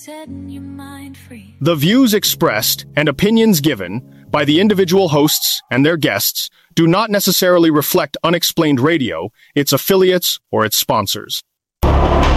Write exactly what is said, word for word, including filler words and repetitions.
setting your mind free. The views expressed and opinions given by the individual hosts and their guests do not necessarily reflect Unexplained Radio, its affiliates, or its sponsors.